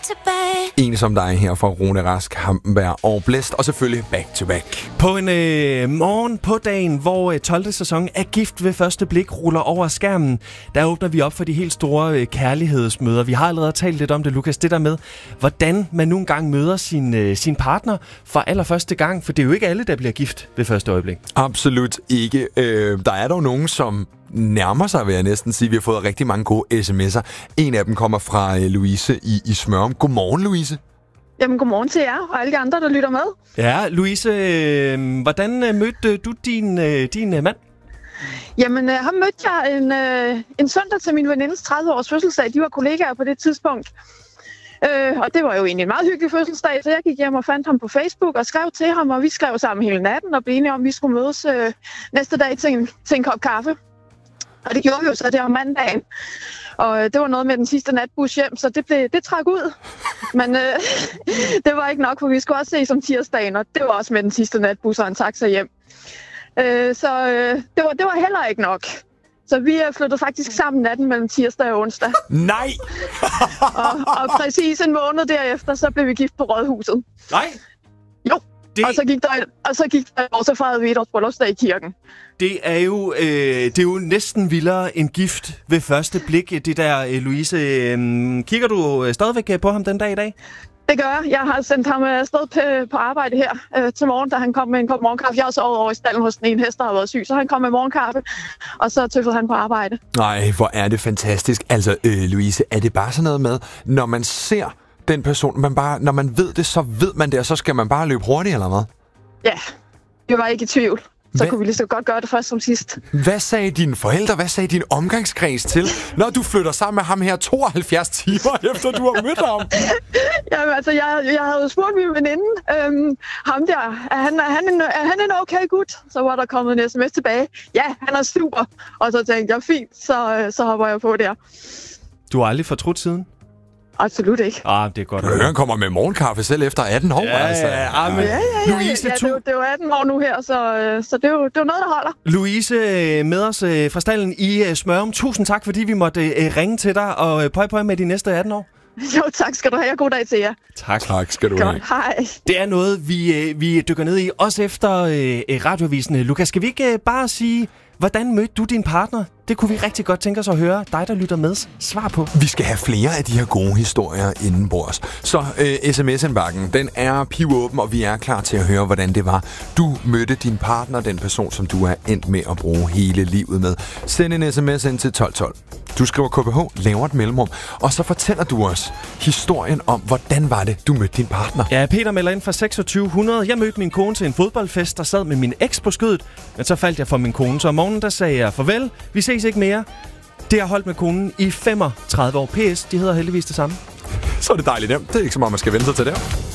En som dig her fra Rune Rask, Hamberg og Blæst, og selvfølgelig Back to Back. På en morgen på dagen, hvor 12. sæson af Gift ved første blik ruller over skærmen, der åbner vi op for de helt store kærlighedsmøder. Vi har allerede talt lidt om det, Lukas, det der med, hvordan man nogle gange møder sin partner for allerførste gang, for det er jo ikke alle, der bliver gift ved første øjeblik. Absolut ikke. Der er dog nogen, som nærmer sig, vil jeg næsten sige. Vi har fået rigtig mange gode sms'er. En af dem kommer fra Louise i Smørum. Godmorgen, Louise. Jamen, godmorgen til jer og alle de andre, der lytter med. Ja, Louise, hvordan mødte du din mand? Jamen, ham mødte jeg en søndag til min venindes 30-års fødselsdag. De var kollegaer på det tidspunkt. Og det var jo egentlig en meget hyggelig fødselsdag, så jeg gik hjem og fandt ham på Facebook og skrev til ham, og vi skrev sammen hele natten og blev enige om, at vi skulle mødes næste dag til en kop kaffe. Og det gjorde vi jo så, det var mandagen. Og det var noget med den sidste natbus hjem, så det trak ud. Men det var ikke nok, for vi skulle også ses om tirsdagen, og det var også med den sidste natbus og en taxa hjem. Så det var heller ikke nok. Så vi flyttede faktisk sammen natten mellem tirsdag og onsdag. Nej! og præcis en måned derefter, så blev vi gift på Rådhuset. Nej! Jo. Og så gik der også fejrede vi et års bryllupsdag i kirken. Det er jo næsten vildere end gift ved første blik, det der, Louise. Kigger du stadigvæk på ham den dag i dag? Det gør jeg. Jeg har sendt ham afsted på arbejde her til morgen, da han kom med en kop morgenkaffe. Jeg har sovet over i stallen hos den ene hest, der har været syg, så han kom med morgenkaffe, og så tøffede han på arbejde. Nej, hvor er det fantastisk. Altså, Louise, er det bare sådan noget med, når man ser den person, når man ved det, så ved man det, og så skal man bare løbe hurtigt, eller hvad? Ja, jeg var ikke i tvivl. Så kunne vi lige så godt gøre det først som sidst. Hvad sagde dine forældre, hvad sagde din omgangskreds til, når du flytter sammen med ham her 72 timer efter du har mødt ham? Jamen altså, jeg havde jo spurgt min veninde, ham der, er han en okay gut? Så var der kommet en sms tilbage. Ja, han er super. Og så tænkte jeg, fint, så hopper jeg på der. Du har aldrig fortrudt siden? Absolut ikke. Det er godt. Han kommer med morgenkaffe selv efter 18 år, altså. Louise, det er jo 18 år nu her, så det er jo noget, der holder. Louise med os fra stallen i Smørum. Tusind tak, fordi vi måtte ringe til dig, og pøj med de næste 18 år. Jo, tak skal du have, og god dag til jer. Tak skal du have. Hej. Det er noget, vi dykker ned i, også efter radioavisen. Lukas, skal vi ikke bare sige, hvordan mødte du din partner? Det kunne vi rigtig godt tænke os at høre dig, der lytter med, svar på. Vi skal have flere af de her gode historier indenbords. Så sms-indbakken, den er pivåben, og vi er klar til at høre, hvordan det var. Du mødte din partner, den person, som du er endt med at bruge hele livet med. Send en sms ind til 1212. Du skriver KBH, laver et mellemrum, og så fortæller du os historien om, hvordan var det, du mødte din partner. Ja, Peter melder ind fra 2600. Jeg mødte min kone til en fodboldfest, der sad med min eks på skødet, men så faldt jeg for min kone, så om morgenen der sagde jeg farvel. Vi ses ikke mere. Det har holdt med konen i 35 år. PS, de hedder heldigvis det samme. Så er det dejligt nemt. Det er ikke så meget, man skal vente sig til der.